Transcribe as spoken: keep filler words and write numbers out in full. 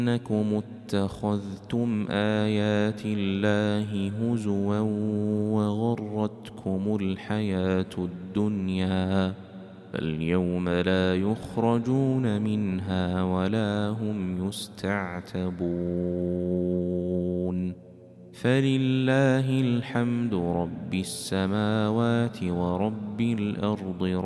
إنكم اتخذتم آيات الله هزوا وغرتكم الحياة الدنيا فاليوم لا يخرجون منها ولا هم يستعتبون فلله الحمد رب السماوات ورب الأرض